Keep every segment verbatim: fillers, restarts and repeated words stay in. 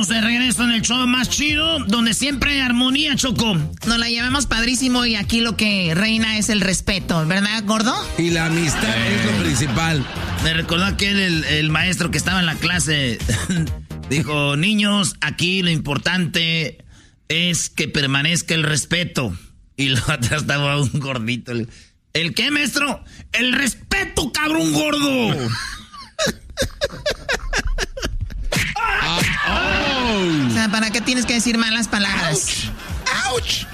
estamos de regreso en el show más chido, donde siempre hay armonía, Choco. Nos la llevamos padrísimo y aquí lo que reina es el respeto, ¿verdad, gordo? Y la amistad eh, es lo principal. Me recordó aquel, el, el maestro que estaba en la clase, dijo, niños, aquí lo importante es que permanezca el respeto. Y lo atrás estaba un gordito. ¿El qué, maestro? El respeto, cabrón gordo. Oh. O sea, ¿para qué tienes que decir malas palabras? ¡Auch! ¡Auch!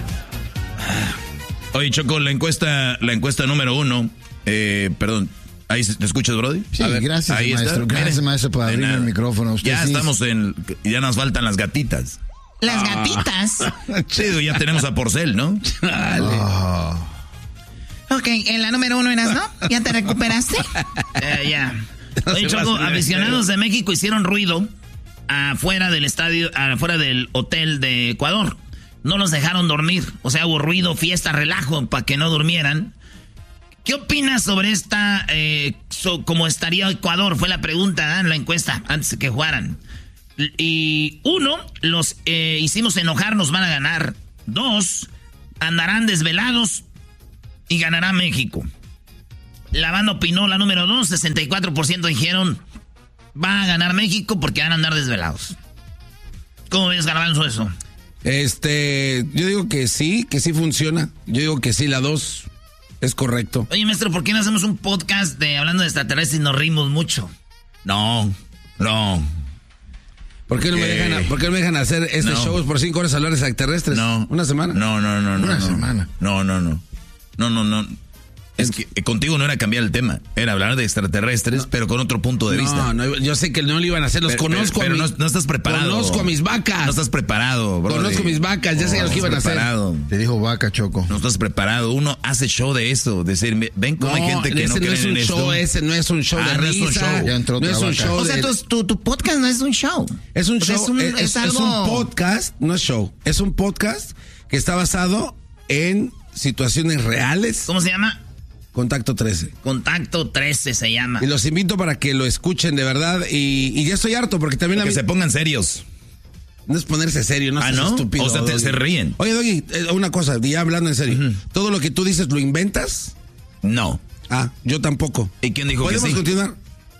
Oye, Choco, la encuesta, la encuesta número uno. Eh, perdón, ¿ahí te escuchas, Brody? Sí, ver, gracias, ahí maestro. Está. Gracias, Miren, maestro, por abrirme el micrófono. Usted ya sí estamos en... Ya nos faltan las gatitas. ¿Las ah. gatitas? Chido, ya tenemos a Porcel, ¿no? Dale. Oh. Ok, en la número uno eras, ¿no? ¿Ya te recuperaste? Eh, ya. Oye, Choco, aficionados de México hicieron ruido afuera del estadio, afuera del hotel de Ecuador. No los dejaron dormir. O sea, hubo ruido, fiesta, relajo para que no durmieran. ¿Qué opinas sobre esta, eh, so, cómo estaría Ecuador? Fue la pregunta, ¿eh? En la encuesta, antes de que jugaran. Y uno, los eh, hicimos enojar, nos van a ganar. Dos, andarán desvelados y ganará México. La banda opinó la número dos, sesenta y cuatro por ciento dijeron va a ganar México porque van a andar desvelados. ¿Cómo ves, Garbanzo, eso? Este, yo digo que sí, que sí funciona. Yo digo que sí, la dos es correcto. Oye, maestro, ¿por qué no hacemos un podcast de hablando de extraterrestres y nos rimos mucho? No, no. ¿Por qué no, me dejan, ¿por qué no me dejan hacer este no. show por cinco horas hablar de extraterrestres? No. ¿Una semana? No, no, no, no. Una no. semana. No, no, no. No, no, no. Es que contigo no era cambiar el tema, era hablar de extraterrestres, no, pero con otro punto de no, vista. No, yo sé que no lo iban a hacer, los pero, conozco pero, pero a mis, no, no estás preparado. Conozco a mis vacas. No estás preparado, bro. Conozco mis vacas, ya oh, sé lo que iban a hacer. Te dijo vaca, Choco. No estás preparado. Uno hace show de eso, decir, ven cómo no, hay gente que no cree no es un en show, esto. Ese no es un show ah, de no risa. Es un show. Ya entró no es un show o de... sea, tu, tu, tu podcast no es un show. Es un o sea, show, es un, es, es es, algo... es un podcast, no es show. Es un podcast que está basado en situaciones reales. ¿Cómo se llama? Contacto trece. Contacto trece se llama. Y los invito para que lo escuchen de verdad. Y, y ya estoy harto porque también... Que mí... se pongan serios. No es ponerse serio, no ah, seas ¿no? estúpido. O sea, te, se ríen. Oye, Doggy, una cosa, ya hablando en serio. Uh-huh. ¿Todo lo que tú dices lo inventas? No. Ah, yo tampoco. ¿Y quién dijo que sí? ¿Podemos continuar?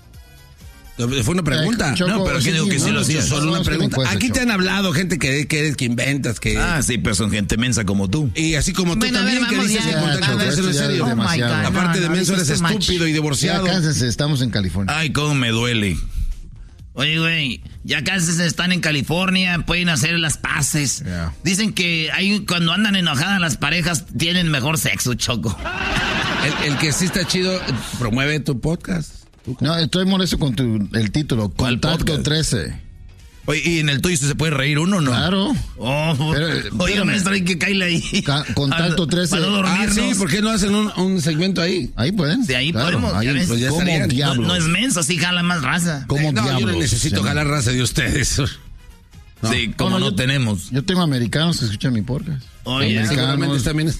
Fue una pregunta. Eh, Choco, no, pero ¿quién dijo que sí, sí lo hacía? Solo una pregunta. Encuesta, Aquí Choco. te han hablado gente que, que, que inventas, que... Ah, sí, pero son gente mensa como tú. Y así como tú bueno, también, ver, que dices ya, en contacto Choco, trece, en serio. Oh my God, aparte no, de no, menso, eres estúpido y divorciado. Ya cánsense, estamos en California. Ay, cómo me duele. Oye, güey, ya casi están en California, pueden hacer las paces. Yeah. Dicen que hay, cuando andan enojadas las parejas tienen mejor sexo, Choco. El, el que sí está chido, promueve tu podcast. No, estoy molesto con tu, el título, Contacto podcast? trece. Oye, ¿y en el tuyo se puede reír uno o no? Claro. Oh, pero, oye, maestro, hay que caerle ahí. Ca- Contacto trece. Para no dormirnos. Ah, sí, ¿por qué no hacen un, un segmento ahí? Ahí pueden. Sí, ahí claro, podemos. ahí, Ya ves, pues ya como estarían. no, diablos. no es menso, así jala más raza. Como Eh, no, diablos. yo no necesito Sí, jalar raza de ustedes. No. Sí, como no, no, yo, tenemos. Yo tengo americanos que escuchan mi podcast. Oye, Seguramente también...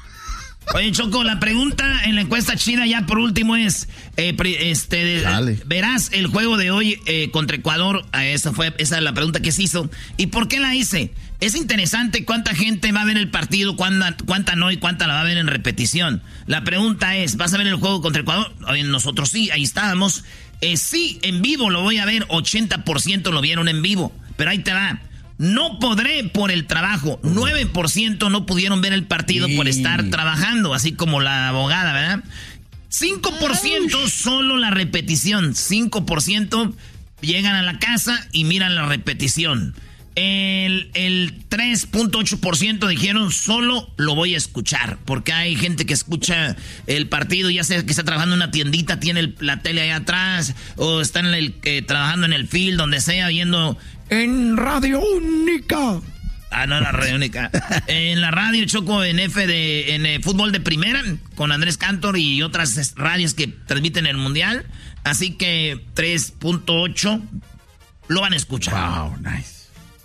Oye, Choco, la pregunta en la encuesta china ya por último es, eh, este, Dale. verás el juego de hoy eh, contra Ecuador, eh, esa fue esa es la pregunta que se hizo. ¿Y por qué la hice? Es interesante cuánta gente va a ver el partido, cuánta, cuánta no y cuánta la va a ver en repetición. La pregunta es, ¿vas a ver el juego contra Ecuador? Oye, nosotros sí, ahí estábamos. Eh, sí, en vivo lo voy a ver, ochenta por ciento lo vieron en vivo, pero ahí te va. No podré por el trabajo. nueve por ciento no pudieron ver el partido por estar trabajando, así como la abogada, ¿verdad? cinco por ciento solo la repetición. cinco por ciento llegan a la casa y miran la repetición. El, el tres punto ocho por ciento dijeron solo lo voy a escuchar. Porque hay gente que escucha el partido, ya sea que está trabajando en una tiendita, tiene el, la tele allá atrás, o está en el, eh, trabajando en el field, donde sea, viendo... En Radio Única. Ah, no, la Radio Única. En la radio Choco, en F de en eh, fútbol de primera, con Andrés Cantor y otras radios que transmiten el mundial. Así que tres punto ocho lo van a escuchar. Wow, nice.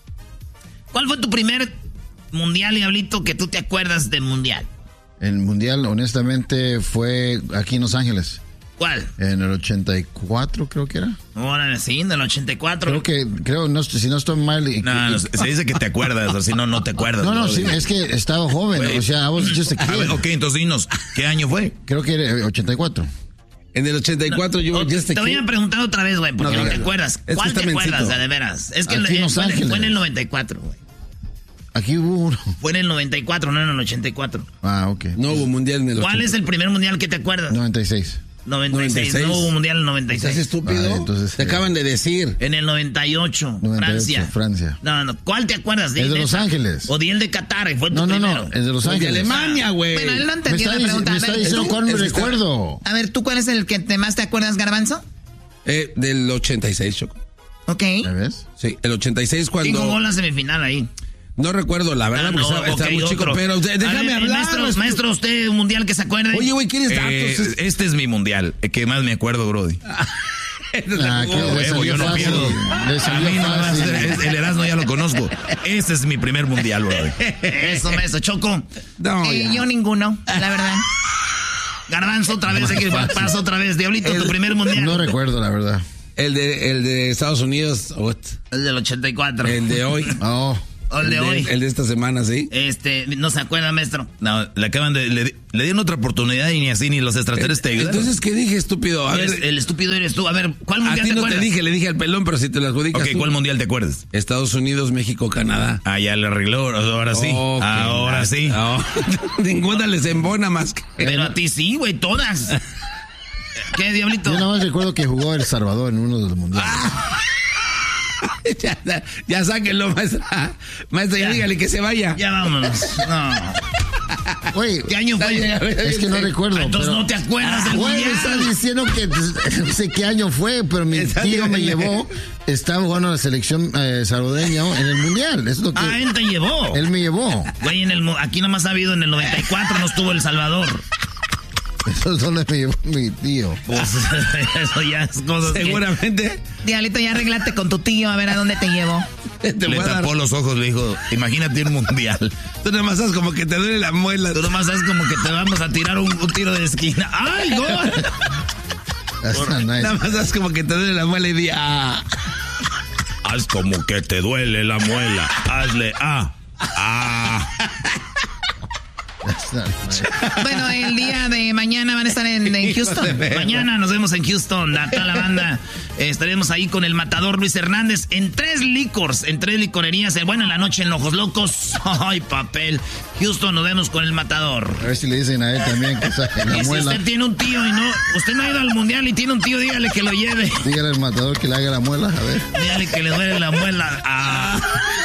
¿Cuál fue tu primer mundial, Diablito, que tú te acuerdas del mundial? El mundial, honestamente, fue aquí en Los Ángeles. ¿Cuál? En el ochenta y cuatro creo que era. Ahora sí, en el ochenta y cuatro. Creo que, creo, no, si no estoy mal. Y, no, no, se dice que te acuerdas, o si no, no te acuerdas. No, no, sí, es que estaba joven, Wait. o sea, I was just a kid. A ver, ok, entonces dinos, ¿qué año fue? Creo que era ochenta y cuatro. En el ochenta y cuatro no, yo no, just Te voy a preguntar otra vez, güey, porque no, no te acuerdas. Es ¿Cuál te mencito. acuerdas, de veras? Es que Aquí el, en fue, Ángeles. fue en el noventa y cuatro, güey. Aquí hubo uno. Fue en el noventa y cuatro, no en el ochenta y cuatro. Ah, ok. No hubo mundial en el ¿Cuál ochenta. es el primer mundial que te acuerdas? noventa y seis. noventa y seis. No hubo mundial en el noventa y seis. ¿Estás estúpido? Ah, entonces, te eh, acaban de decir. En el noventa y ocho, noventa y ocho, Francia. Francia. No, no. ¿Cuál te acuerdas? El de Los esa? Ángeles. O di el de Qatar, fue tu No, no, primero. no, el de Los El Ángeles. de Alemania, güey. Bueno, él no Me entendió está, la pregunta. me A está ver, diciendo ¿tú? cuál me Es que está- recuerdo. A ver, ¿tú cuál es el que te más te acuerdas, Garbanzo? Eh, del ochenta y seis, Choco. Ok. ¿Ya ves? Sí, el ochenta y seis ¿Quién jugó cuando... la semifinal ahí? No recuerdo, la verdad, Ah, porque no, estaba, estaba ok, muy chico, otro. pero de- A déjame ver, hablar. Maestro, estu- maestro, usted un mundial que se acuerde. Oye, güey, ¿quieres datos? Eh, este es mi mundial, el que más me acuerdo, Brody. Ah, que Oh, le huevo, salió yo no fácil. pierdo. Le A salió mí nomás, fácil. el, el Erasmo ya lo conozco. Este es mi primer mundial, Brody. Eso, maestro. Choco. No, Eh, ya. yo ninguno, la verdad. Garbanzo otra vez, que pasa otra vez. Diablito, tu primer mundial. No recuerdo, la verdad. El de, el de Estados Unidos, what? El del ochenta y cuatro. El de hoy. Oh. O el de hoy. El de esta semana, sí. Este, no se acuerda, maestro. No, le acaban de. Le, le dieron otra oportunidad y ni así ni los extraterrestres te ayudaron. Entonces, ¿qué dije, estúpido? A Eres- ver, el estúpido eres tú. A ver, ¿cuál a mundial ti te no te acuerdas? dije, le dije al pelón, pero si te lo adjudicas Ok, tú. ¿cuál mundial te acuerdas? Estados Unidos, México, Canadá. Ah, ya le arregló, ahora sí. Oh, qué ahora mal. sí. No, ninguna les embona más que... Pero a ti sí, güey, todas. ¿Qué, Diablito? Yo nada más recuerdo que jugó El Salvador en uno de los mundiales. ya, ya, ya sáquenlo, maestra. Maestra, ya, Ya. dígale que se vaya. Ya vámonos. No. Güey, ¿Qué año fue? es que no recuerdo. Entonces pero- no te acuerdas del Güey, me mundial. estás diciendo que no sé qué año fue, pero mi Está tío me bien. llevó, estaba jugando a la selección eh, salvadoreña en el mundial. Eso es lo que Ah, él te llevó. él me llevó. Güey, en el, mo- aquí nomás ha habido en el noventa y cuatro, no estuvo El Salvador. Eso es donde me llevó mi tío. Pues eso ya es cosas que- Seguramente Diablito, ya arreglate con tu tío a ver a dónde te llevo. te Le voy a dar- tapó los ojos, le dijo, imagínate un mundial. Tú nada más sabes como que te duele la muela. Tú nomás sabes como que te vamos a tirar un, un tiro de esquina. ¡Ay, gol! That's not nice. Nada más sabes como que te duele la muela y di, ah. Haz como que te duele la muela. Hazle ah. Ah. That's not nice. Bueno, el día de mañana van a estar en, en Houston. Mañana nos vemos en Houston, a toda la banda. Eh, estaremos ahí con el matador Luis Hernández en tres licors, en tres licorerías. Eh, Bueno, en la noche en Ojos Locos. ¡Ay, papel! Houston, nos vemos con el matador. A ver si le dicen a él también que saque la Y si muela. usted tiene un tío y no, usted no ha ido al mundial y tiene un tío, dígale que lo lleve. Dígale al matador que le haga la muela, a ver. Dígale que le duele la muela. Ah.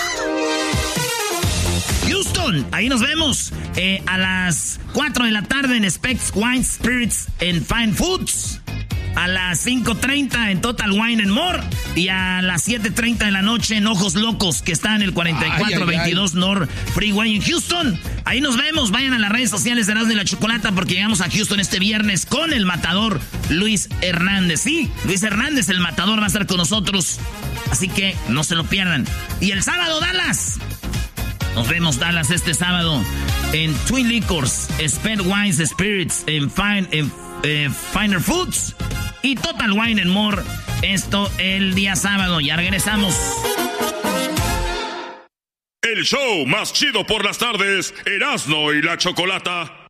Houston, ahí nos vemos eh, a las cuatro de la tarde en Specs Wine Spirits and Fine Foods. A las cinco treinta en Total Wine and More. Y a las siete treinta de la noche en Ojos Locos, que está en el cuarenta y cuatro veintidós North Freeway en Houston. Ahí nos vemos. Vayan a las redes sociales de Erasmo y la Chocolata porque llegamos a Houston este viernes con el matador Luis Hernández. Sí, Luis Hernández, el matador, va a estar con nosotros. Así que no se lo pierdan. Y el sábado, Dallas. Nos vemos, Dallas, este sábado en Twin Liquors, Sped Wines Spirits, en, Fine, en eh, Finer Foods y Total Wine and More. Esto el día sábado. Ya regresamos. El show más chido por las tardes, Erasmo y la Chocolata.